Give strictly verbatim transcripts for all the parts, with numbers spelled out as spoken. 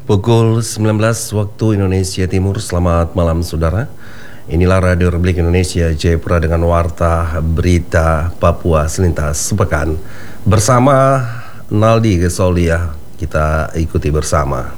Pukul sembilan belas waktu Indonesia Timur. Selamat malam saudara. Inilah Radio Republik Indonesia Jayapura dengan warta berita Papua selintas sepekan. Bersama Naldi Gesolia, kita ikuti bersama.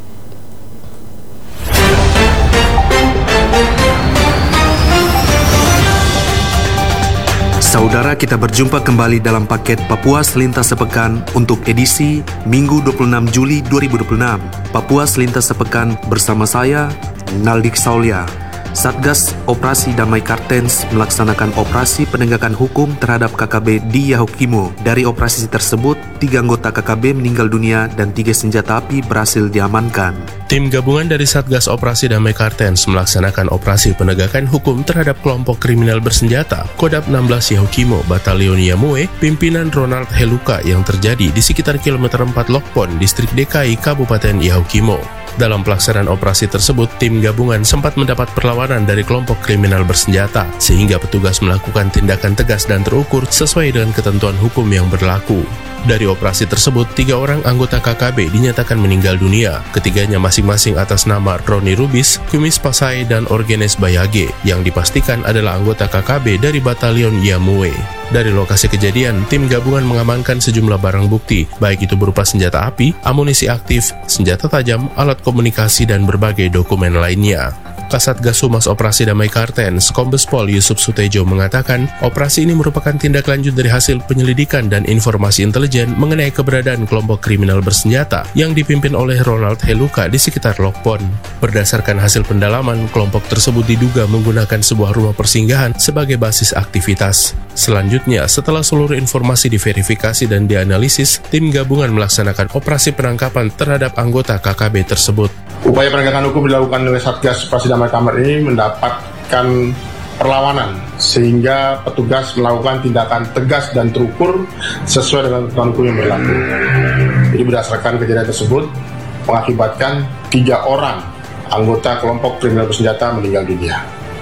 Saudara, kita berjumpa kembali dalam paket Papua Selintas Sepekan untuk edisi Minggu dua puluh enam Juli dua ribu dua puluh enam. Papua Selintas Sepekan bersama saya, Naldi Saulia. Satgas Operasi Damai Kartens melaksanakan operasi penegakan hukum terhadap K K B di Yahukimo. Dari operasi tersebut, tiga anggota K K B meninggal dunia dan tiga senjata api berhasil diamankan. Tim gabungan dari Satgas Operasi Damai Kartens melaksanakan operasi penegakan hukum terhadap kelompok kriminal bersenjata Kodap enam belas Yahukimo Batalion Yamue, pimpinan Ronald Heluka yang terjadi di sekitar kilometer empat Lokpon, Distrik D K I, Kabupaten Yahukimo. Dalam pelaksanaan operasi tersebut, tim gabungan sempat mendapat perlawanan dari kelompok kriminal bersenjata, sehingga petugas melakukan tindakan tegas dan terukur sesuai dengan ketentuan hukum yang berlaku. Dari operasi tersebut, tiga orang anggota K K B dinyatakan meninggal dunia. Ketiganya masing-masing atas nama Roni Rubis, Kumis Pasai, dan Orgenes Bayage, yang dipastikan adalah anggota K K B dari Batalion Yamue. Dari lokasi kejadian, tim gabungan mengamankan sejumlah barang bukti, baik itu berupa senjata api, amunisi aktif, senjata tajam, alat komunikasi, dan berbagai dokumen lainnya. Kasatgas Humas Operasi Damai Kartens, Kombes Pol Yusuf Sutejo mengatakan, operasi ini merupakan tindak lanjut dari hasil penyelidikan dan informasi intelijen mengenai keberadaan kelompok kriminal bersenjata yang dipimpin oleh Ronald Heluka di sekitar Lokpon. Berdasarkan hasil pendalaman, kelompok tersebut diduga menggunakan sebuah rumah persinggahan sebagai basis aktivitas. Selanjutnya, setelah seluruh informasi diverifikasi dan dianalisis, tim gabungan melaksanakan operasi penangkapan terhadap anggota K K B tersebut. Upaya penegakan hukum dilakukan oleh Satgas Operasi Damai Kartens ini mendapatkan perlawanan, sehingga petugas melakukan tindakan tegas dan terukur sesuai dengan ketentuan hukum yang berlaku. Jadi berdasarkan kejadian tersebut, mengakibatkan tiga orang anggota kelompok kriminal bersenjata meninggal dunia.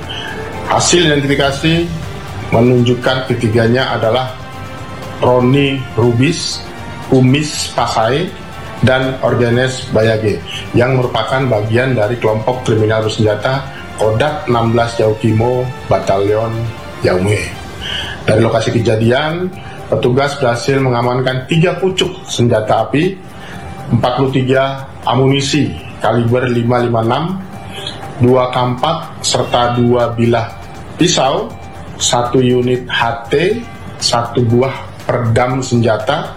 Hasil identifikasi menunjukkan ketiganya adalah Roni Rubis, Kumis Pasai, dan Orgenes Bayage, yang merupakan bagian dari kelompok kriminal bersenjata Kodap enam belas Yahukimo Batalion Yamue. Dari lokasi kejadian, petugas berhasil mengamankan tiga pucuk senjata api, empat puluh tiga amunisi kaliber lima lima enam, dua kampak serta dua bilah pisau, satu unit H T, satu buah peredam senjata,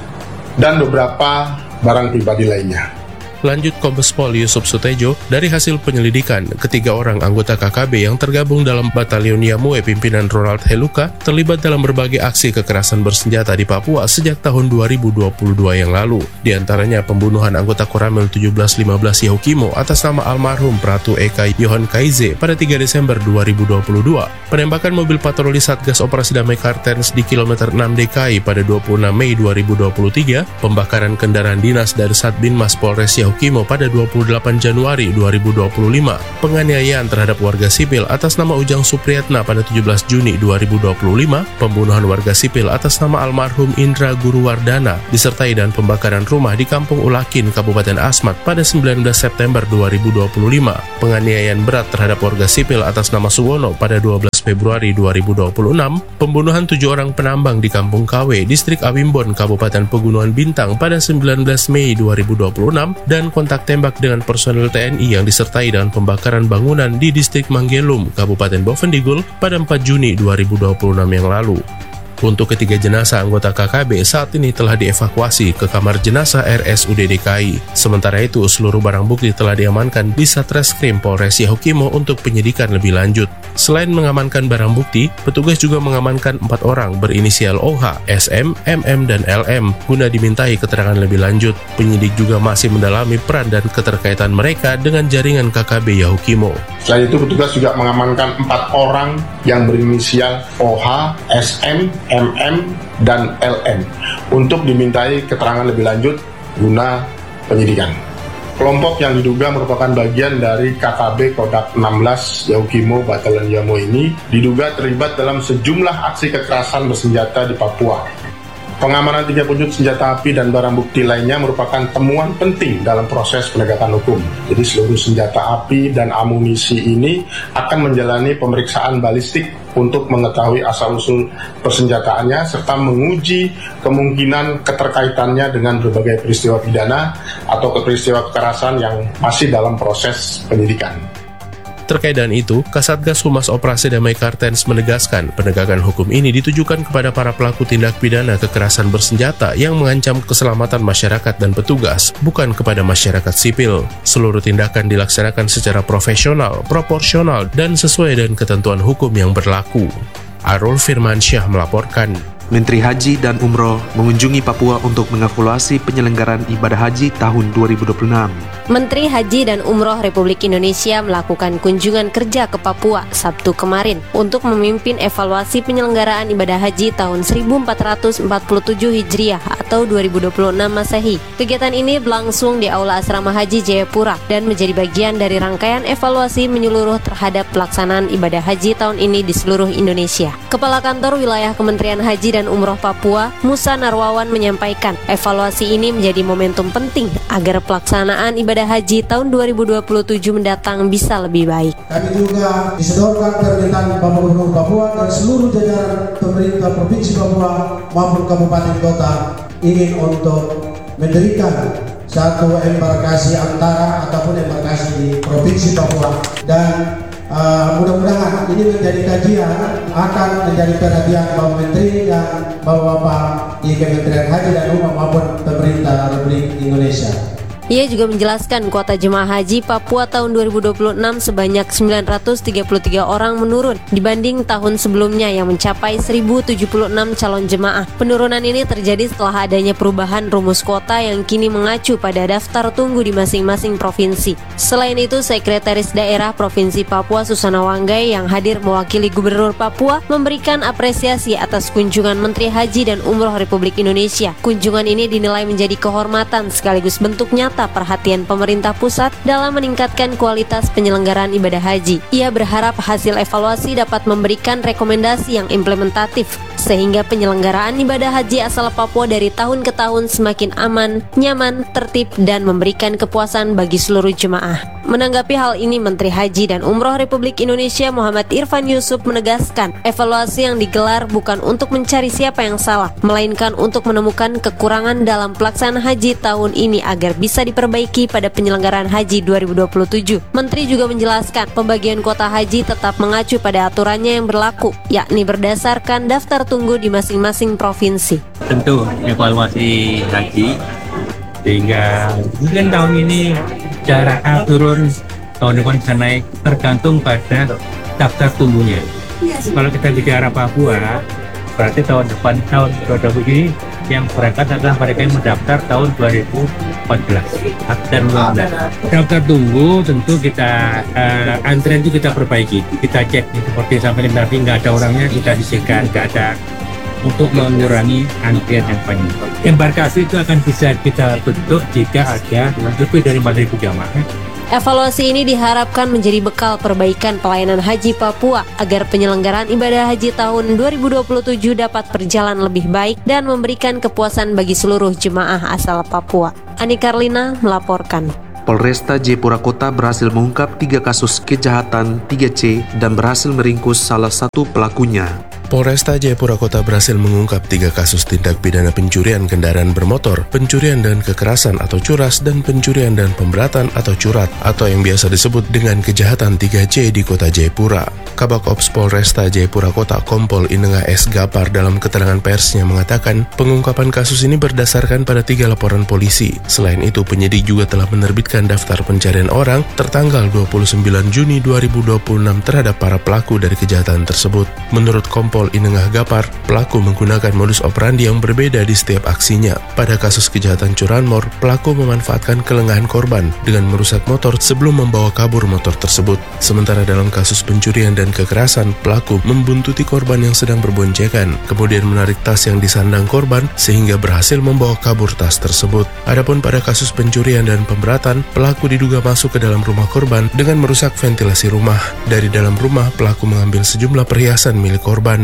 dan beberapa barang pribadi lainnya. Lanjut Kombes Pol Yusuf Sutejo, dari hasil penyelidikan, ketiga orang anggota K K B yang tergabung dalam Batalion Yamue pimpinan Ronald Heluka terlibat dalam berbagai aksi kekerasan bersenjata di Papua sejak tahun dua ribu dua puluh dua yang lalu. Di antaranya pembunuhan anggota Koramil tujuh belas lima belas Yahukimo atas nama almarhum Pratu Eka Yohan Kaize pada tiga Desember dua ribu dua puluh dua, penembakan mobil patroli Satgas Operasi Damai Kartens di kilometer enam D K I pada dua puluh enam Mei dua ribu dua puluh tiga, pembakaran kendaraan dinas dari Satbinmas Polres Yahukimo Kimo pada dua puluh delapan Januari dua ribu dua puluh lima, penganiayaan terhadap warga sipil atas nama Ujang Supriyatna pada tujuh belas Juni dua ribu dua puluh lima, pembunuhan warga sipil atas nama almarhum Indra Guruwardana, disertai dan pembakaran rumah di Kampung Ulakin, Kabupaten Asmat pada sembilan belas September dua ribu dua puluh lima, penganiayaan berat terhadap warga sipil atas nama Suwono pada dua belas Februari dua ribu dua puluh enam, pembunuhan tujuh orang penambang di Kampung K W, Distrik Awimbon, Kabupaten Pegunungan Bintang pada sembilan belas Mei dua ribu dua puluh enam, dan kontak tembak dengan personel T N I yang disertai dengan pembakaran bangunan di Distrik Manggelum, Kabupaten Bovendigul pada empat Juni dua ribu dua puluh enam yang lalu. Untuk ketiga jenazah anggota K K B saat ini telah dievakuasi ke kamar jenazah R S U D D K I. Sementara itu, seluruh barang bukti telah diamankan di Satreskrim Polres Yahukimo untuk penyidikan lebih lanjut. Selain mengamankan barang bukti, petugas juga mengamankan empat orang berinisial O H, S M, M M, dan L M guna dimintai keterangan lebih lanjut. Penyidik juga masih mendalami peran dan keterkaitan mereka dengan jaringan K K B Yahukimo. Selain itu, petugas juga mengamankan empat orang yang berinisial O H, S M, M M, dan L M untuk dimintai keterangan lebih lanjut guna penyidikan. Kelompok yang diduga merupakan bagian dari K K B Kodap enam belas Yahukimo Batalion Yamue ini diduga terlibat dalam sejumlah aksi kekerasan bersenjata di Papua. Pengamanan tiga pucuk senjata api dan barang bukti lainnya merupakan temuan penting dalam proses penegakan hukum. Jadi seluruh senjata api dan amunisi ini akan menjalani pemeriksaan balistik untuk mengetahui asal-usul persenjataannya serta menguji kemungkinan keterkaitannya dengan berbagai peristiwa pidana atau peristiwa kekerasan yang masih dalam proses penyidikan. Terkait dengan itu, Kasatgas Humas Operasi Damai Kartens menegaskan penegakan hukum ini ditujukan kepada para pelaku tindak pidana kekerasan bersenjata yang mengancam keselamatan masyarakat dan petugas, bukan kepada masyarakat sipil. Seluruh tindakan dilaksanakan secara profesional, proporsional, dan sesuai dengan ketentuan hukum yang berlaku. Arul Firmansyah melaporkan. Menteri Haji dan Umroh mengunjungi Papua untuk mengevaluasi penyelenggaraan ibadah haji tahun dua ribu dua puluh enam. Menteri Haji dan Umroh Republik Indonesia melakukan kunjungan kerja ke Papua Sabtu kemarin untuk memimpin evaluasi penyelenggaraan ibadah haji tahun seribu empat ratus empat puluh tujuh Hijriah atau dua ribu dua puluh enam Masehi. Kegiatan ini berlangsung di Aula Asrama Haji Jayapura dan menjadi bagian dari rangkaian evaluasi menyeluruh terhadap pelaksanaan ibadah haji tahun ini di seluruh Indonesia. Kepala Kantor Wilayah Kementerian Haji dan Umroh Papua, Musa Narwawan menyampaikan, evaluasi ini menjadi momentum penting agar pelaksanaan ibadah haji tahun dua ribu dua puluh tujuh mendatang bisa lebih baik. Kami juga disodorkan permintaan Bapak Gubernur Papua dan seluruh jajaran pemerintah Provinsi Papua maupun kabupaten kota ingin untuk mendirikan satu embarkasi antara ataupun embarkasi di Provinsi Papua dan Uh, mudah-mudahan ini menjadi kajian, akan menjadi perhatian Bapak Menteri dan Bapak-Bapak di Kementerian Haji dan Umroh maupun pemerintah Republik Indonesia. Ia juga menjelaskan kuota jemaah haji Papua tahun dua ribu dua puluh enam sebanyak sembilan ratus tiga puluh tiga orang menurun dibanding tahun sebelumnya yang mencapai seribu tujuh puluh enam calon jemaah. Penurunan ini terjadi setelah adanya perubahan rumus kuota yang kini mengacu pada daftar tunggu di masing-masing provinsi. Selain itu, Sekretaris Daerah Provinsi Papua Susana Wanggai yang hadir mewakili Gubernur Papua memberikan apresiasi atas kunjungan Menteri Haji dan Umroh Republik Indonesia. Kunjungan ini dinilai menjadi kehormatan sekaligus bentuk nyata perhatian pemerintah pusat dalam meningkatkan kualitas penyelenggaraan ibadah haji. Ia berharap hasil evaluasi dapat memberikan rekomendasi yang implementatif sehingga penyelenggaraan ibadah haji asal Papua dari tahun ke tahun semakin aman, nyaman, tertib, dan memberikan kepuasan bagi seluruh jemaah. Menanggapi hal ini, Menteri Haji dan Umroh Republik Indonesia Muhammad Irfan Yusuf menegaskan, evaluasi yang digelar bukan untuk mencari siapa yang salah, melainkan untuk menemukan kekurangan dalam pelaksanaan haji tahun ini agar bisa diperbaiki pada penyelenggaraan haji dua ribu dua puluh tujuh. Menteri juga menjelaskan, pembagian kuota haji tetap mengacu pada aturannya yang berlaku, yakni berdasarkan daftar tunggu di masing-masing provinsi. Tentu evaluasi haji sehingga mungkin tahun ini jarak turun, tahun depan bisa naik, tergantung pada daftar tunggunya. Kalau kita bicara Papua, berarti tahun depan, tahun dua ribu dua puluh ini yang berangkat adalah mereka yang mendaftar tahun dua ribu empat belas dan dua belas. Daftar tunggu tentu kita uh, antrian itu kita perbaiki, kita cek seperti sampai nanti nggak ada orangnya, kita disihkan, nggak ada, untuk mengurangi antrian yang panjang. Embarkasi itu akan bisa kita bentuk jika ada lebih dari empat ribu jamaah. Evaluasi ini diharapkan menjadi bekal perbaikan pelayanan haji Papua agar penyelenggaraan ibadah haji tahun dua ribu dua puluh tujuh dapat berjalan lebih baik dan memberikan kepuasan bagi seluruh jemaah asal Papua. Ani Karlina melaporkan. Polresta Jayapura Kota berhasil mengungkap tiga kasus kejahatan tiga C dan berhasil meringkus salah satu pelakunya. Polresta Jayapura Kota berhasil mengungkap tiga kasus tindak pidana pencurian kendaraan bermotor, pencurian dan kekerasan atau curas, dan pencurian dan pemberatan atau curat, atau yang biasa disebut dengan kejahatan tiga C di Kota Jayapura. Kabak Ops Polresta Jayapura Kota Kompol Inengah S. Gapar dalam keterangan persnya mengatakan pengungkapan kasus ini berdasarkan pada tiga laporan polisi. Selain itu, penyidik juga telah menerbitkan daftar pencarian orang tertanggal dua puluh sembilan Juni dua ribu dua puluh enam terhadap para pelaku dari kejahatan tersebut. Menurut Kompol Inengah Gapar, pelaku menggunakan modus operandi yang berbeda di setiap aksinya. Pada kasus kejahatan curanmor, pelaku memanfaatkan kelengahan korban dengan merusak motor sebelum membawa kabur motor tersebut. Sementara dalam kasus pencurian dan kekerasan, pelaku membuntuti korban yang sedang berboncengan, kemudian menarik tas yang disandang korban sehingga berhasil membawa kabur tas tersebut. Adapun pada kasus pencurian dan pemberatan, pelaku diduga masuk ke dalam rumah korban dengan merusak ventilasi rumah. Dari dalam rumah, pelaku mengambil sejumlah perhiasan milik korban.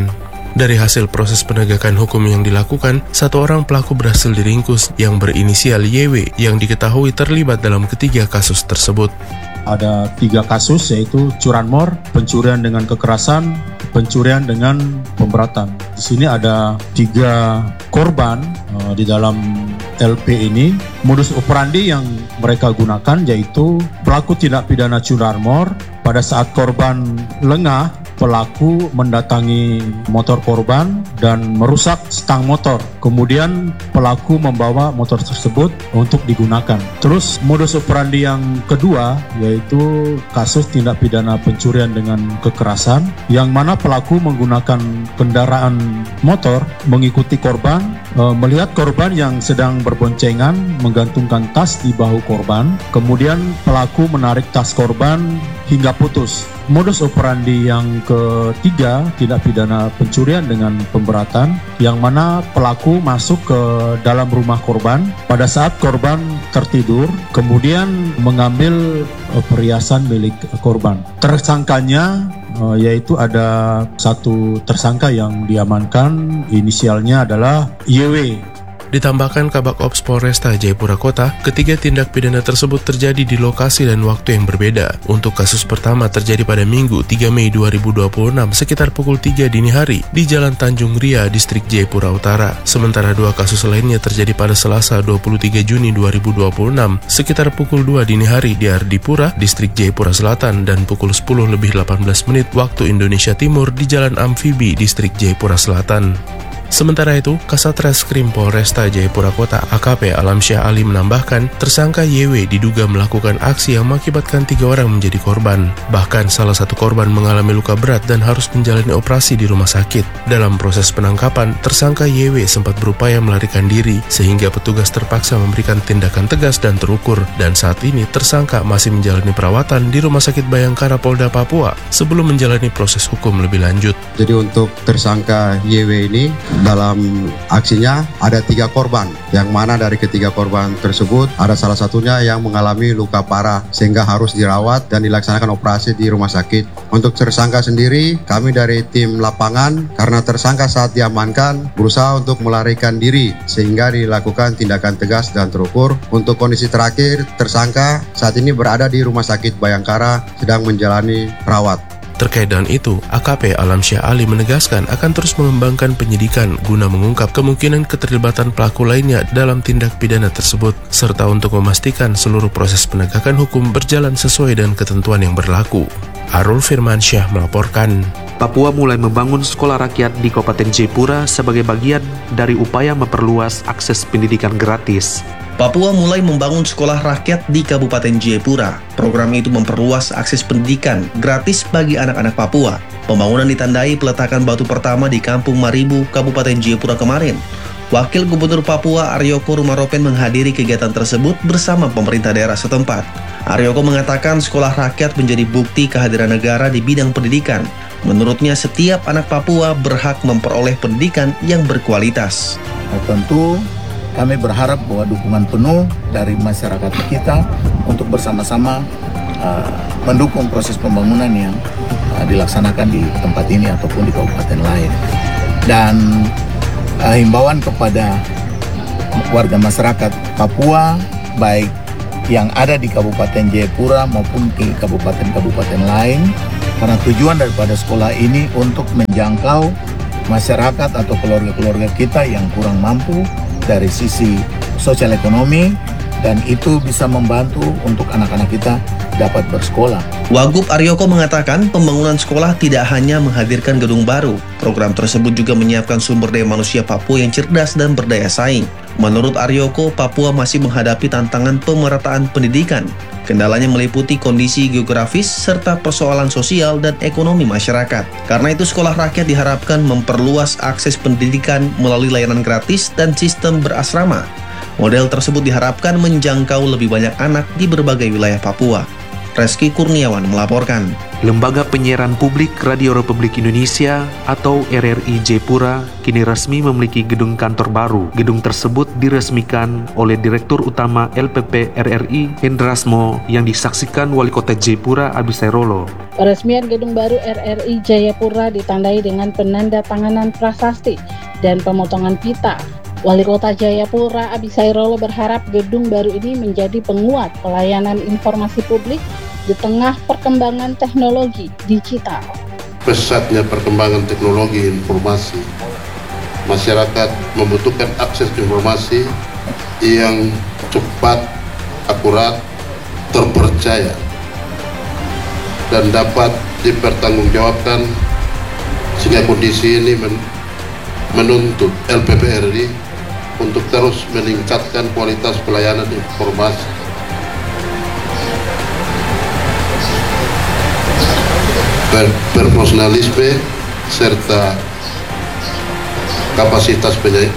Dari hasil proses penegakan hukum yang dilakukan, satu orang pelaku berhasil diringkus yang berinisial Y W yang diketahui terlibat dalam ketiga kasus tersebut. Ada tiga kasus, yaitu curanmor, pencurian dengan kekerasan, pencurian dengan pemberatan. Di sini ada tiga korban uh, di dalam L P ini. Modus operandi yang mereka gunakan yaitu pelaku tindak pidana curanmor. Pada saat korban lengah, pelaku mendatangi motor korban dan merusak stang motor. Kemudian pelaku membawa motor tersebut untuk digunakan. Terus modus operandi yang kedua yaitu kasus tindak pidana pencurian dengan kekerasan, yang mana pelaku menggunakan kendaraan motor mengikuti korban, e, melihat korban yang sedang berboncengan menggantungkan tas di bahu korban. Kemudian pelaku menarik tas korban hingga putus. Modus operandi yang ketiga, tindak pidana pencurian dengan pemberatan, yang mana pelaku masuk ke dalam rumah korban pada saat korban tertidur, kemudian mengambil perhiasan milik korban. Tersangkanya uh, yaitu ada satu tersangka yang diamankan, inisialnya adalah Y W. Ditambahkan Kabak Ops Polresta Jayapura Kota, ketiga tindak pidana tersebut terjadi di lokasi dan waktu yang berbeda. Untuk kasus pertama terjadi pada Minggu tiga Mei dua ribu dua puluh enam sekitar pukul tiga dini hari di Jalan Tanjung Ria, Distrik Jayapura Utara. Sementara dua kasus lainnya terjadi pada Selasa dua puluh tiga Juni dua ribu dua puluh enam sekitar pukul dua dini hari di Ardipura, Distrik Jayapura Selatan, dan pukul sepuluh lebih delapan belas menit waktu Indonesia Timur di Jalan Amfibi, Distrik Jayapura Selatan. Sementara itu, Kasat Reskrim Polresta Jayapura Kota A K P Alamsyah Ali menambahkan, tersangka Y W diduga melakukan aksi yang mengakibatkan tiga orang menjadi korban. Bahkan salah satu korban mengalami luka berat dan harus menjalani operasi di rumah sakit. Dalam proses penangkapan, tersangka Y W sempat berupaya melarikan diri sehingga petugas terpaksa memberikan tindakan tegas dan terukur. Dan saat ini tersangka masih menjalani perawatan di Rumah Sakit Bayangkara Polda Papua sebelum menjalani proses hukum lebih lanjut. Jadi untuk tersangka Y W ini, dalam aksinya ada tiga korban, yang mana dari ketiga korban tersebut ada salah satunya yang mengalami luka parah sehingga harus dirawat dan dilaksanakan operasi di rumah sakit. Untuk tersangka sendiri, kami dari tim lapangan, karena tersangka saat diamankan berusaha untuk melarikan diri sehingga dilakukan tindakan tegas dan terukur. Untuk kondisi terakhir, tersangka saat ini berada di Rumah Sakit Bayangkara sedang menjalani rawat. Terkait dengan itu, A K P Alamsyah Ali menegaskan akan terus mengembangkan penyidikan guna mengungkap kemungkinan keterlibatan pelaku lainnya dalam tindak pidana tersebut, serta untuk memastikan seluruh proses penegakan hukum berjalan sesuai dengan ketentuan yang berlaku. Arul Firmansyah melaporkan. Papua mulai membangun sekolah rakyat di Kabupaten Jayapura sebagai bagian dari upaya memperluas akses pendidikan gratis. Papua mulai membangun sekolah rakyat di Kabupaten Jayapura. Program itu memperluas akses pendidikan gratis bagi anak-anak Papua. Pembangunan ditandai peletakan batu pertama di Kampung Maribu, Kabupaten Jayapura kemarin. Wakil Gubernur Papua Aryoko Rumaropen menghadiri kegiatan tersebut bersama pemerintah daerah setempat. Aryoko mengatakan sekolah rakyat menjadi bukti kehadiran negara di bidang pendidikan. Menurutnya setiap anak Papua berhak memperoleh pendidikan yang berkualitas. Nah, tentu kami berharap bahwa dukungan penuh dari masyarakat kita untuk bersama-sama uh, mendukung proses pembangunan yang uh, dilaksanakan di tempat ini ataupun di kabupaten lain. Dan uh, himbauan kepada warga masyarakat Papua, baik yang ada di Kabupaten Jayapura maupun di kabupaten-kabupaten lain, karena tujuan daripada sekolah ini untuk menjangkau masyarakat atau keluarga-keluarga kita yang kurang mampu dari sisi sosial ekonomi, dan itu bisa membantu untuk anak-anak kita dapat bersekolah. Wagub Aryoko mengatakan pembangunan sekolah tidak hanya menghadirkan gedung baru. Program tersebut juga menyiapkan sumber daya manusia Papua yang cerdas dan berdaya saing. Menurut Aryoko, Papua masih menghadapi tantangan pemerataan pendidikan. Kendalanya meliputi kondisi geografis serta persoalan sosial dan ekonomi masyarakat. Karena itu sekolah rakyat diharapkan memperluas akses pendidikan melalui layanan gratis dan sistem berasrama. Model tersebut diharapkan menjangkau lebih banyak anak di berbagai wilayah Papua. Reski Kurniawan melaporkan. Lembaga Penyiaran Publik Radio Republik Indonesia atau R R I Jayapura kini resmi memiliki gedung kantor baru. Gedung tersebut diresmikan oleh Direktur Utama L P P R R I Hendrasmo yang disaksikan Wali Kota Jayapura Abisai Rolo. Peresmian gedung baru R R I Jayapura ditandai dengan penandatanganan prasasti dan pemotongan pita. Wali Kota Jayapura Abisai Rolo berharap gedung baru ini menjadi penguat pelayanan informasi publik di tengah perkembangan teknologi digital. Pesatnya perkembangan teknologi informasi, masyarakat membutuhkan akses informasi yang cepat, akurat, terpercaya, dan dapat dipertanggungjawabkan, sehingga kondisi ini men menuntut L P P R R I untuk terus meningkatkan kualitas pelayanan informasi. Berprofesionalisme serta kapasitas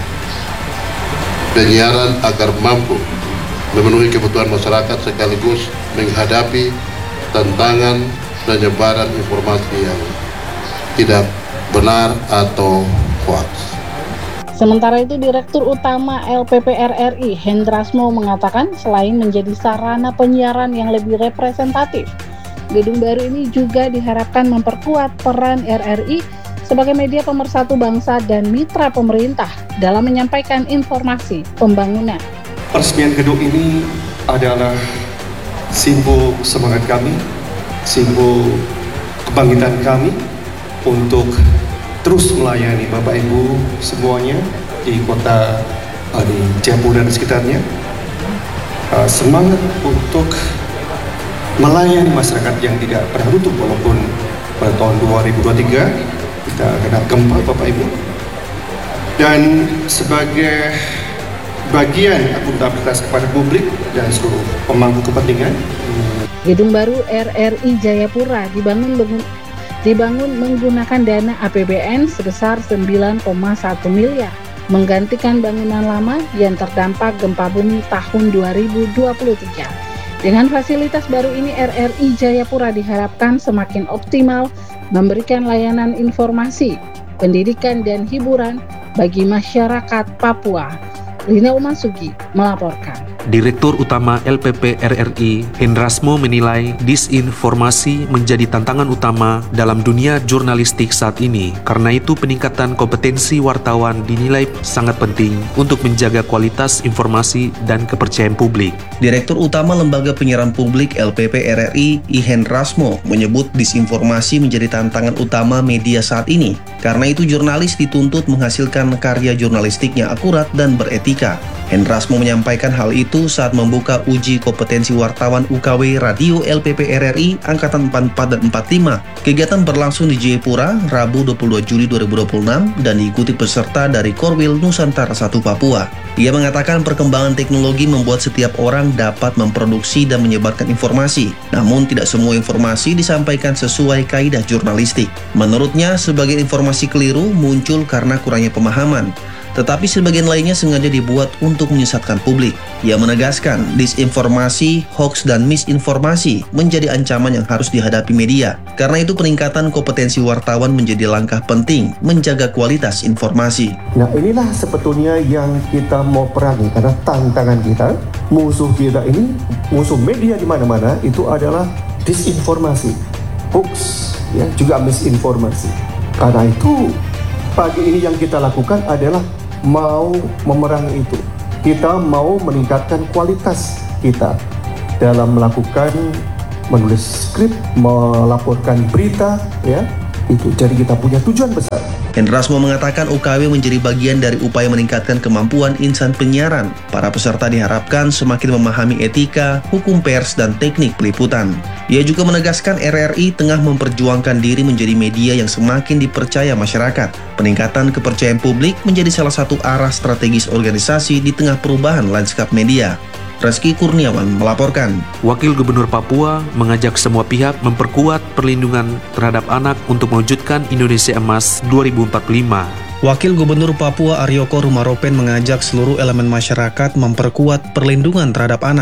penyiaran agar mampu memenuhi kebutuhan masyarakat sekaligus menghadapi tantangan penyebaran informasi yang tidak benar atau hoax. Sementara itu, Direktur Utama L P P R R I Hendrasmo mengatakan selain menjadi sarana penyiaran yang lebih representatif, gedung baru ini juga diharapkan memperkuat peran R R I sebagai media pemersatu bangsa dan mitra pemerintah dalam menyampaikan informasi pembangunan. Peresmian gedung ini adalah simbol semangat kami, simbol kebangkitan kami untuk terus melayani Bapak Ibu semuanya di kota uh, di Jayapura dan sekitarnya. Uh, semangat untuk melayani masyarakat yang tidak pernah tutup, walaupun pada tahun dua ribu dua puluh tiga kita kena gempa Bapak Ibu. Dan sebagai bagian akuntabilitas kepada publik dan seluruh pemangku kepentingan, gedung baru R R I Jayapura dibangun dibangun menggunakan dana A P B N sebesar sembilan koma satu miliar, menggantikan bangunan lama yang terdampak gempa bumi tahun dua ribu dua puluh tiga. Dengan fasilitas baru ini, R R I Jayapura diharapkan semakin optimal memberikan layanan informasi, pendidikan, dan hiburan bagi masyarakat Papua. Lina Umasugi melaporkan. Direktur Utama L P P R R I Hendrasmo menilai disinformasi menjadi tantangan utama dalam dunia jurnalistik saat ini. Karena itu peningkatan kompetensi wartawan dinilai sangat penting untuk menjaga kualitas informasi dan kepercayaan publik. Direktur Utama Lembaga Penyiaran Publik L P P R R I I Hendrasmo menyebut disinformasi menjadi tantangan utama media saat ini. Karena itu jurnalis dituntut menghasilkan karya jurnalistiknya akurat dan beretika. Hendrasmo menyampaikan hal itu saat membuka uji kompetensi wartawan U K W Radio L P P R R I Angkatan empat puluh empat dan empat puluh lima. Kegiatan berlangsung di Jayapura, Rabu dua puluh dua Juli dua ribu dua puluh enam dan diikuti peserta dari Korwil Nusantara satu Papua. Ia mengatakan perkembangan teknologi membuat setiap orang dapat memproduksi dan menyebarkan informasi. Namun tidak semua informasi disampaikan sesuai kaidah jurnalistik. Menurutnya, sebagian informasi keliru muncul karena kurangnya pemahaman. Tetapi sebagian lainnya sengaja dibuat untuk menyesatkan publik. Ia menegaskan disinformasi, hoax, dan misinformasi menjadi ancaman yang harus dihadapi media. Karena itu peningkatan kompetensi wartawan menjadi langkah penting menjaga kualitas informasi. Nah, inilah sebetulnya yang kita mau perangi, karena tantangan kita, musuh kita ini, musuh media di mana-mana itu adalah disinformasi, hoax, ya, juga misinformasi. Karena itu pagi ini yang kita lakukan adalah mau memerangi itu. Kita mau meningkatkan kualitas kita dalam melakukan menulis skrip, melaporkan berita, ya. Itu jadi kita punya tujuan besar. Hendrasmo mengatakan U K W menjadi bagian dari upaya meningkatkan kemampuan insan penyiaran. Para peserta diharapkan semakin memahami etika, hukum pers, dan teknik peliputan. Ia juga menegaskan R R I tengah memperjuangkan diri menjadi media yang semakin dipercaya masyarakat. Peningkatan kepercayaan publik menjadi salah satu arah strategis organisasi di tengah perubahan lanskap media. Reski Kurniawan melaporkan. Wakil Gubernur Papua mengajak semua pihak memperkuat perlindungan terhadap anak untuk mewujudkan Indonesia Emas dua ribu empat puluh lima. Wakil Gubernur Papua Aryoko Rumaropen mengajak seluruh elemen masyarakat memperkuat perlindungan terhadap anak.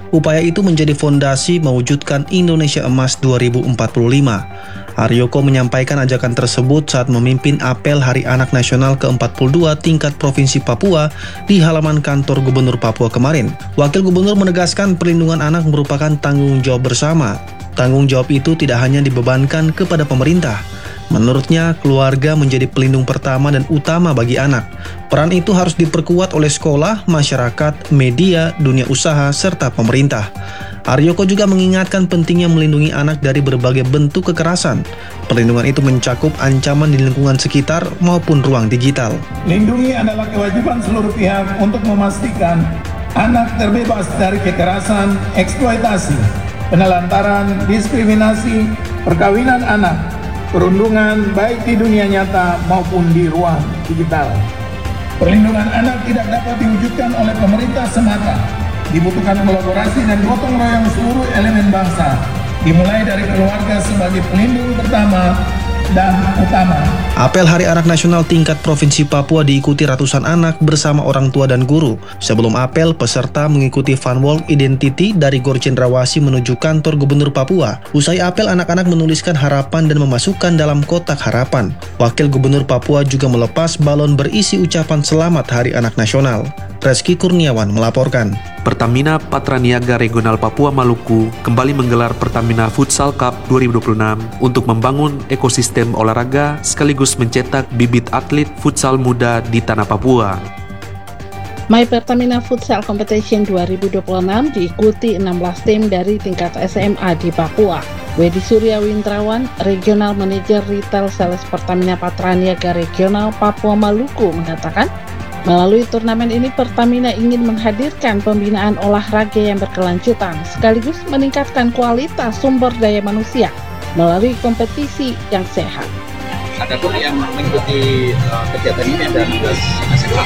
Upaya itu menjadi fondasi mewujudkan Indonesia Emas dua ribu empat puluh lima. Haryoko menyampaikan ajakan tersebut saat memimpin apel Hari Anak Nasional ke empat puluh dua tingkat Provinsi Papua di halaman kantor Gubernur Papua kemarin. Wakil Gubernur menegaskan perlindungan anak merupakan tanggung jawab bersama. Tanggung jawab itu tidak hanya dibebankan kepada pemerintah. Menurutnya, keluarga menjadi pelindung pertama dan utama bagi anak. Peran itu harus diperkuat oleh sekolah, masyarakat, media, dunia usaha, serta pemerintah. Haryoko juga mengingatkan pentingnya melindungi anak dari berbagai bentuk kekerasan. Perlindungan itu mencakup ancaman di lingkungan sekitar maupun ruang digital. Lindungi adalah kewajiban seluruh pihak untuk memastikan anak terbebas dari kekerasan, eksploitasi, penelantaran, diskriminasi, perkawinan anak, perundungan baik di dunia nyata maupun di ruang digital. Perlindungan anak tidak dapat diwujudkan oleh pemerintah semata. Dibutuhkan kolaborasi dan gotong royong seluruh elemen bangsa, dimulai dari keluarga sebagai pelindung pertama dan utama. Apel Hari Anak Nasional tingkat Provinsi Papua diikuti ratusan anak bersama orang tua dan guru. Sebelum apel, peserta mengikuti Fun Walk Identity dari Gor Cendrawasih menuju kantor Gubernur Papua. Usai apel, anak-anak menuliskan harapan dan memasukkan dalam kotak harapan. Wakil Gubernur Papua juga melepas balon berisi ucapan selamat Hari Anak Nasional. Reski Kurniawan melaporkan. Pertamina Patraniaga Regional Papua Maluku kembali menggelar Pertamina Futsal Cup dua ribu dua puluh enam untuk membangun ekosistem olahraga sekaligus mencetak bibit atlet futsal muda di tanah Papua. My Pertamina Futsal Competition dua ribu dua puluh enam diikuti enam belas tim dari tingkat S M A di Papua. Wedi Surya Wintrawan, Regional Manager Retail Sales Pertamina Patraniaga Regional Papua Maluku mengatakan, melalui turnamen ini Pertamina ingin menghadirkan pembinaan olahraga yang berkelanjutan sekaligus meningkatkan kualitas sumber daya manusia melalui kompetisi yang sehat. Adapun yang mengikuti uh, kegiatan ini adalah tugas S M A.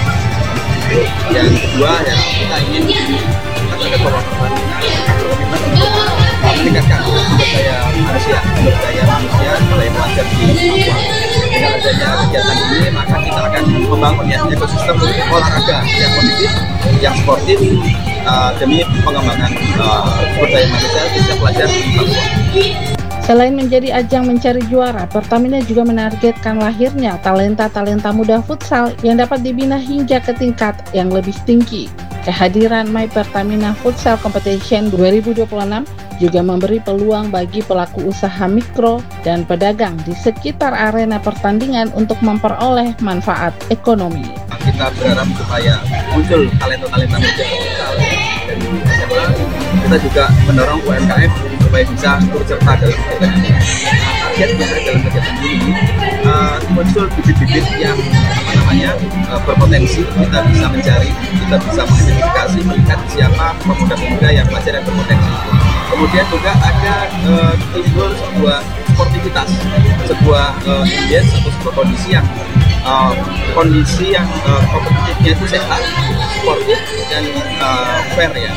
Yang kedua ya kita ingin ada Pertamina komitmen untuk meningkatkan sumber daya manusia, sumber daya manusia, sumber daya pelajar di Papua. Dengan adanya kegiatan ini maka kita akan membangun ya ekosistem olahraga yang positif, yang sportif uh, demi pengembangan uh, sumber daya manusia setiap pelajar di Papua. Selain menjadi ajang mencari juara, Pertamina juga menargetkan lahirnya talenta-talenta muda futsal yang dapat dibina hingga ke tingkat yang lebih tinggi. Kehadiran My Pertamina Futsal Competition dua ribu dua puluh enam juga memberi peluang bagi pelaku usaha mikro dan pedagang di sekitar arena pertandingan untuk memperoleh manfaat ekonomi. Kita berharap supaya muncul talenta-talenta muda futsal dari S M A. Kita juga mendorong U M K M supaya bisa turut serta dalam kegiatan ini. Targetnya dalam kegiatan ini uh, muncul bibit-bibit yang apa namanya uh, berpotensi. Kita bisa mencari, kita bisa mengidentifikasi, melihat siapa pemuda-pemuda yang pelajar yang berpotensi. Kemudian juga ada uh, timbul sebuah sportivitas, sebuah uh, ambience atau sebuah kondisi yang uh, kondisi yang uh, kompetitifnya itu sehat, sportif dan uh, fair ya.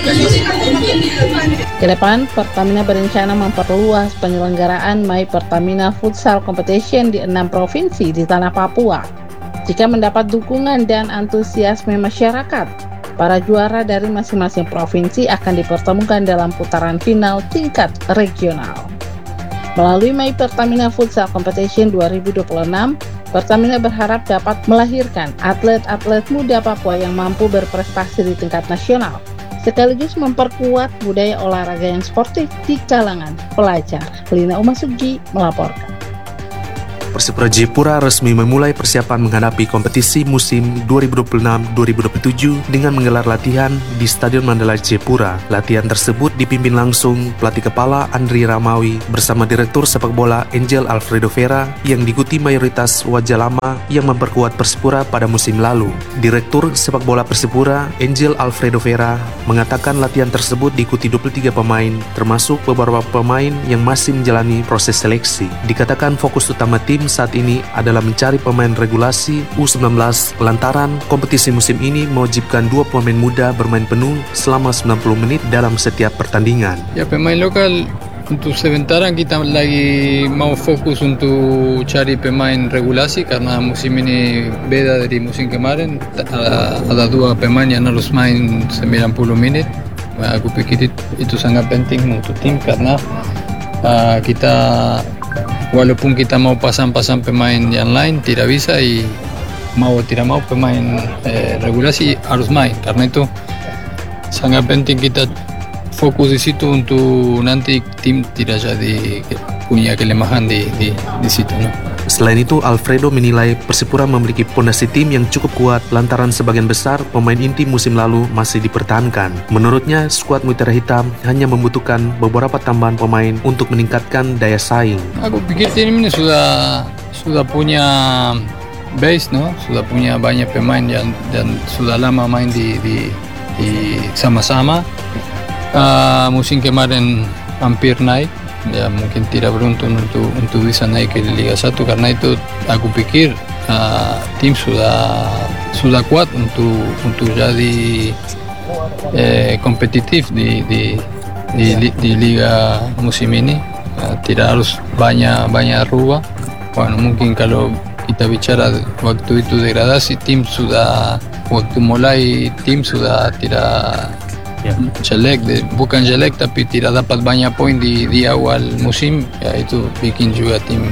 Kedepan, Pertamina berencana memperluas penyelenggaraan My Pertamina Futsal Competition di enam provinsi di tanah Papua. Jika mendapat dukungan dan antusiasme masyarakat, para juara dari masing-masing provinsi akan dipertemukan dalam putaran final tingkat regional. Melalui My Pertamina Futsal Competition dua ribu dua puluh enam, Pertamina berharap dapat melahirkan atlet-atlet muda Papua yang mampu berprestasi di tingkat nasional, sekaligus memperkuat budaya olahraga yang sportif di kalangan pelajar. Lina Umasugji melaporkan. Persipura Jayapura resmi memulai persiapan menghadapi kompetisi musim dua ribu dua puluh enam dua ribu dua puluh tujuh dengan menggelar latihan di Stadion Mandala Jayapura. Latihan tersebut dipimpin langsung pelatih kepala Andri Ramawi bersama Direktur Sepak Bola Angel Alfredo Vera yang diikuti mayoritas wajah lama yang memperkuat Persipura pada musim lalu. Direktur Sepak Bola Persipura Angel Alfredo Vera mengatakan latihan tersebut diikuti dua puluh tiga pemain termasuk beberapa pemain yang masih menjalani proses seleksi. Dikatakan fokus utama tim saat ini adalah mencari pemain regulasi U sembilan belas lantaran kompetisi musim ini mewajibkan dua pemain muda bermain penuh selama sembilan puluh menit dalam setiap pertandingan. Ya, pemain lokal untuk sementara kita lagi mau fokus untuk cari pemain regulasi karena musim ini beda dari musim kemarin. Ada, ada dua pemain yang harus main sembilan puluh menit. Aku pikir itu, itu sangat penting untuk tim karena uh, kita walaupun kita mau pasang-pasang pemain yang lain tidak bisa, i, mau tidak mau pemain eh, regulasi harus main, karena itu sangat penting kita fokus di situ untuk nanti tim tidak jadi punya kelemahan di di, di situ. No? Selain itu, Alfredo menilai Persipura memiliki pondasi tim yang cukup kuat lantaran sebagian besar pemain inti musim lalu masih dipertahankan. Menurutnya, skuad Mutiara Hitam hanya membutuhkan beberapa tambahan pemain untuk meningkatkan daya saing. Aku pikir tim ini sudah sudah punya base, no, sudah punya banyak pemain yang dan sudah lama main di di, di sama-sama. Uh, musim kemarin hampir naik. Ya mungkin tidak beruntung untuk untuk bisa naik ke Liga satu, karena itu aku pikir uh, tim sudah sudah kuat untuk untuk jadi eh, kompetitif di di, di di Liga musim ini. Uh, tidak harus banyak banyak rubah. Bueno, mungkin kalau kita bicara waktu itu degradasi, tim sudah waktu mulai tim sudah tidak jelek, bukan jelek tapi tidak dapat banyak poin di, di awal musim, ya itu bikin juga tim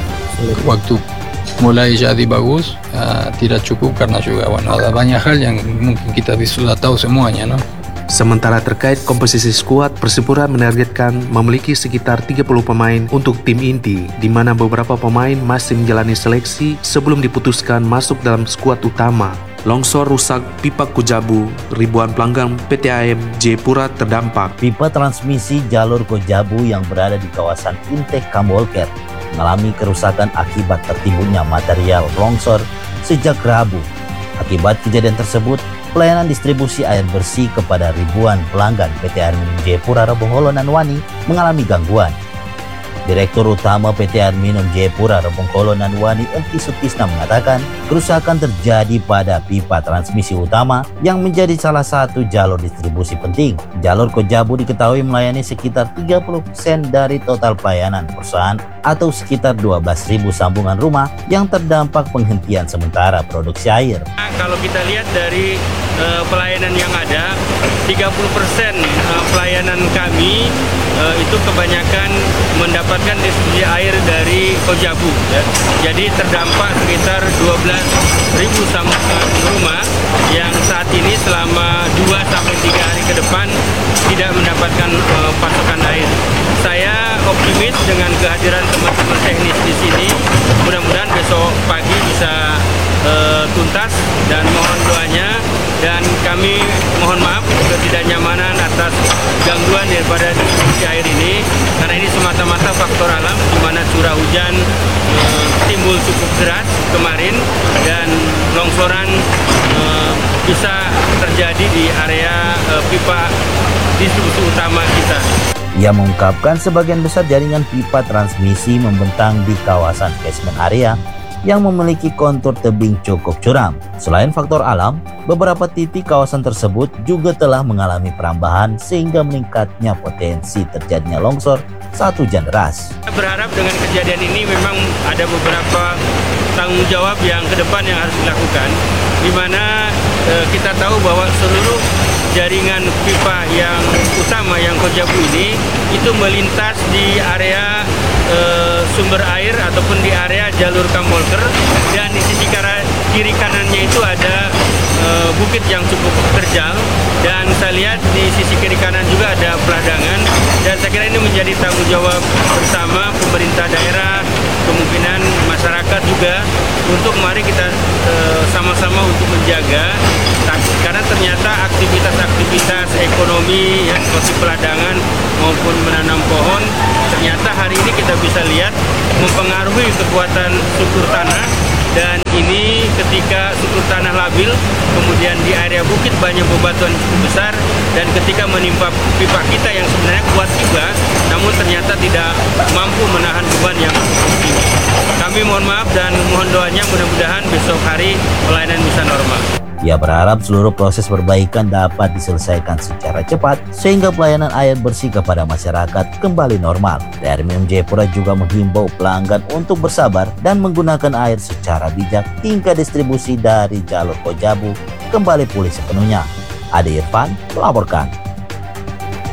waktu mulai jadi bagus uh, tidak cukup, karena juga bueno, ada banyak hal yang mungkin kita sudah tahu semuanya, no? Sementara terkait komposisi skuad, Persipura menargetkan memiliki sekitar tiga puluh pemain untuk tim inti, di mana beberapa pemain masih menjalani seleksi sebelum diputuskan masuk dalam skuad utama. Longsor rusak pipa Kojabu, ribuan pelanggan P T A M Jayapura terdampak. Pipa transmisi jalur Kojabu yang berada di kawasan Intek Kambolker mengalami kerusakan akibat tertimbunnya material longsor sejak Rabu. Akibat kejadian tersebut, pelayanan distribusi air bersih kepada ribuan pelanggan P T Air Minum Jayapura Rebongholo dan Wani mengalami gangguan. Direktur Utama P T Air Minum Jayapura Rebongholo dan Wani Enti Sutisna mengatakan kerusakan terjadi pada pipa transmisi utama yang menjadi salah satu jalur distribusi penting. Jalur Kojabu diketahui melayani sekitar tiga puluh persen dari total pelayanan perusahaan atau sekitar dua belas ribu sambungan rumah yang terdampak penghentian sementara produksi air. Nah, kalau kita lihat dari uh, pelayanan yang ada, tiga puluh persen uh, pelayanan kami uh, itu kebanyakan mendapatkan distribusi air dari Kojabu, ya. Jadi terdampak sekitar dua belas ribu sambungan rumah yang saat ini selama dua sampai tiga hari ke depan tidak mendapatkan uh, pasokan air. Saya optimis dengan kehadiran teman-teman teknis di sini. Mudah-mudahan besok pagi bisa uh, tuntas, dan mohon doanya, dan kami mohon maaf ketidaknyamanan atas gangguan daripada distribusi air ini, karena ini semata-mata faktor alam di mana curah hujan uh, timbul cukup deras kemarin dan longsoran uh, bisa terjadi di area uh, pipa distribusi utama kita. Ia mengungkapkan sebagian besar jaringan pipa transmisi membentang di kawasan catchment area yang memiliki kontur tebing cukup curam. Selain faktor alam, beberapa titik kawasan tersebut juga telah mengalami perambahan sehingga meningkatnya potensi terjadinya longsor saat hujan deras. Berharap dengan kejadian ini memang ada beberapa tanggung jawab yang ke depan yang harus dilakukan, di mana e, kita tahu bahwa seluruh jaringan pipa yang utama yang Kojabu ini itu melintas di area e, sumber air ataupun di area jalur Kambolker, dan di sisi kiri kanannya itu ada e, bukit yang cukup terjal, dan saya lihat di sisi kiri kanan juga ada peladangan, dan saya kira ini menjadi tanggung jawab bersama pemerintah daerah, kemungkinan masyarakat juga, untuk mari kita sama-sama e, untuk menjaga, karena ternyata aktivitas-aktivitas ekonomi ya, seperti peladangan maupun menanam pohon, ternyata hari ini kita bisa lihat mempengaruhi kekuatan struktur tanah, dan ini ketika struktur tanah labil, kemudian di area bukit banyak bebatuan cukup besar, dan ketika menimpa pipa kita yang sebenarnya kuat juga, namun ternyata tidak mampu menahan beban yang tinggi. Kami mohon maaf dan mohon doanya, mudah-mudahan besok hari pelayanan bisa normal. Ia berharap seluruh proses perbaikan dapat diselesaikan secara cepat sehingga pelayanan air bersih kepada masyarakat kembali normal. P T Air Minum Jayapura juga menghimbau pelanggan untuk bersabar dan menggunakan air secara bijak hingga distribusi dari jalur Kojabu kembali pulih sepenuhnya. Ade Irfan melaporkan.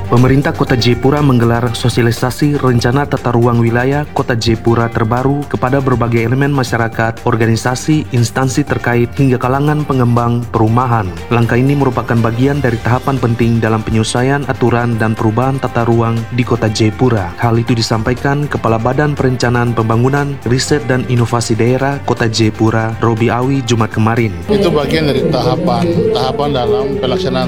Pemerintah Kota Jayapura menggelar sosialisasi rencana tata ruang wilayah Kota Jayapura terbaru kepada berbagai elemen masyarakat, organisasi, instansi terkait hingga kalangan pengembang perumahan. Langkah ini merupakan bagian dari tahapan penting dalam penyelesaian aturan dan perubahan tata ruang di Kota Jayapura. Hal itu disampaikan Kepala Badan Perencanaan Pembangunan, Riset dan Inovasi Daerah Kota Jayapura, Robi Awi, Jumat kemarin. Itu bagian dari tahapan tahapan dalam pelaksanaan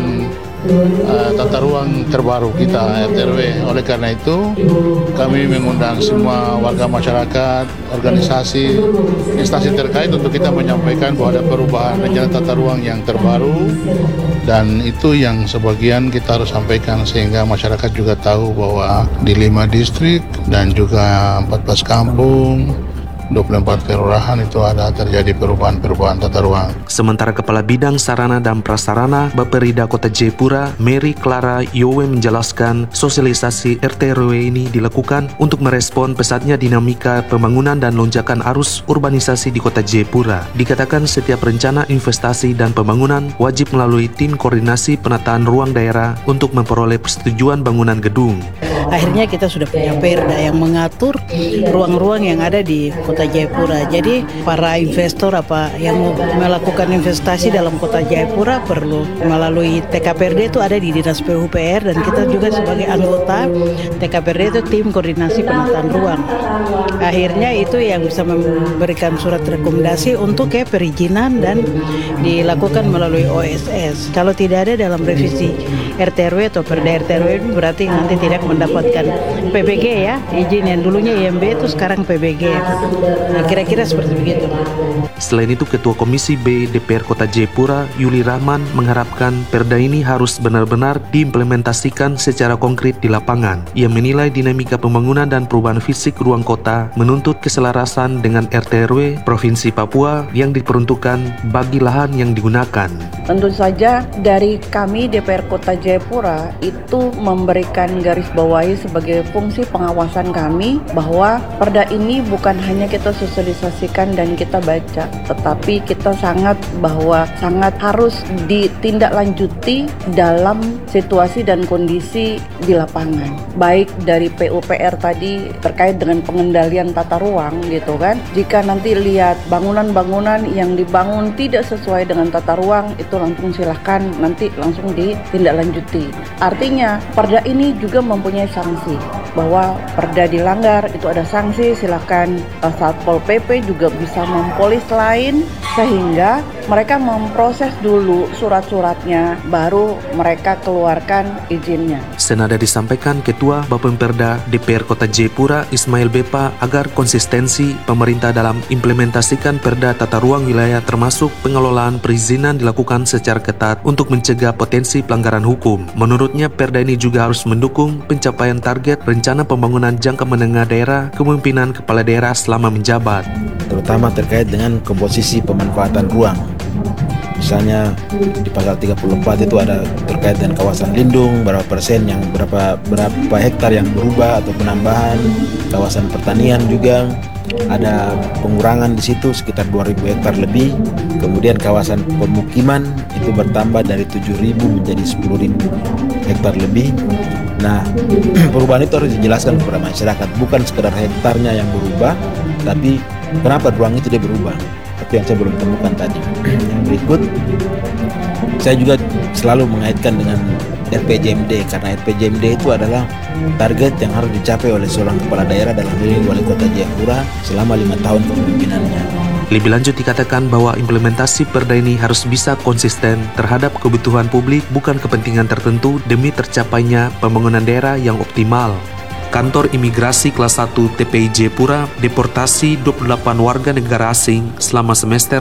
Uh, tata ruang terbaru kita R T R W. Oleh karena itu kami mengundang semua warga masyarakat, organisasi, instansi terkait untuk kita menyampaikan bahwa ada perubahan rencana tata ruang yang terbaru, dan itu yang sebagian kita harus sampaikan sehingga masyarakat juga tahu bahwa di lima distrik dan juga empat belas kampung, dua puluh empat kelurahan itu ada terjadi perubahan-perubahan tata ruang. Sementara Kepala Bidang Sarana dan Prasarana Bapperida Kota Jayapura, Mary Clara Yowe menjelaskan sosialisasi R T R W ini dilakukan untuk merespon pesatnya dinamika pembangunan dan lonjakan arus urbanisasi di Kota Jayapura. Dikatakan setiap rencana investasi dan pembangunan wajib melalui tim koordinasi penataan ruang daerah untuk memperoleh persetujuan bangunan gedung. Akhirnya kita sudah punya perda yang mengatur ruang-ruang yang ada di Kota Jayapura. Jadi para investor apa yang mau melakukan investasi dalam Kota Jayapura perlu melalui T K P R D itu ada di Dinas P U P R, dan kita juga sebagai anggota T K P R D itu tim koordinasi penataan ruang. Akhirnya itu yang bisa memberikan surat rekomendasi untuk ya perizinan dan dilakukan melalui O S S. Kalau tidak ada dalam revisi R T R W atau Perda R T R W berarti nanti tidak mendapatkan P B G ya, izin yang dulunya I M B itu sekarang P B G. Nah, kira-kira seperti begitu. Selain itu, Ketua Komisi B D P R Kota Jayapura, Yuli Rahman, mengharapkan perda ini harus benar-benar diimplementasikan secara konkret di lapangan. Ia menilai dinamika pembangunan dan perubahan fisik ruang kota menuntut keselarasan dengan R T R W Provinsi Papua yang diperuntukkan bagi lahan yang digunakan. Tentu saja dari kami D P R Kota Jayapura itu memberikan garis bawahi sebagai fungsi pengawasan kami bahwa perda ini bukan hanya kita sosialisasikan dan kita baca, tetapi kita sangat bahwa sangat harus ditindaklanjuti dalam situasi dan kondisi di lapangan. Baik dari P U P R tadi terkait dengan pengendalian tata ruang gitu kan. Jika nanti lihat bangunan-bangunan yang dibangun tidak sesuai dengan tata ruang, itu langsung silahkan nanti langsung ditindaklanjuti. Artinya perda ini juga mempunyai sanksi, bahwa perda dilanggar itu ada sanksi, silakan uh, Satpol P P juga bisa mempolis lain sehingga mereka memproses dulu surat-suratnya baru mereka keluarkan izinnya. Senada disampaikan Ketua Bapemperda D P R Kota Jayapura Ismail Bepa agar konsistensi pemerintah dalam implementasikan perda tata ruang wilayah termasuk pengelolaan perizinan dilakukan secara ketat untuk mencegah potensi pelanggaran hukum. Menurutnya perda ini juga harus mendukung pencapaian target rencana pembangunan jangka menengah daerah kepemimpinan kepala daerah selama menjabat, terutama terkait dengan komposisi pemanfaatan ruang. Misalnya di pasal tiga puluh empat itu ada terkait dengan kawasan lindung, berapa persen yang berapa berapa hektar yang berubah atau penambahan, kawasan pertanian juga ada pengurangan di situ sekitar dua ribu hektar lebih. Kemudian kawasan pemukiman itu bertambah dari tujuh ribu menjadi sepuluh ribu hektar lebih. Nah, perubahan itu harus dijelaskan kepada masyarakat, bukan sekedar hektarnya yang berubah, tapi kenapa ruang itu tidak berubah. Itu yang saya belum temukan tadi. Yang berikut, saya juga selalu mengaitkan dengan R P J M D, karena R P J M D itu adalah target yang harus dicapai oleh seorang kepala daerah dalam hal ini Wali Kota Jayapura selama lima tahun kepemimpinannya. Lebih lanjut dikatakan bahwa implementasi perda ini harus bisa konsisten terhadap kebutuhan publik, bukan kepentingan tertentu demi tercapainya pembangunan daerah yang optimal. Kantor Imigrasi Kelas satu T P I Jayapura deportasi dua puluh delapan warga negara asing selama semester